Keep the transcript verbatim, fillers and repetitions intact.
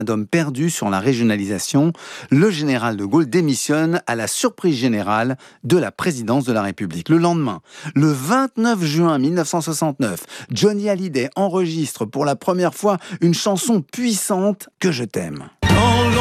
D'homme perdu sur la régionalisation, le général de Gaulle démissionne à la surprise générale de la présidence de la République. Le lendemain, le vingt-neuf juin mille neuf cent soixante-neuf, Johnny Hallyday enregistre pour la première fois une chanson puissante, Que je t'aime.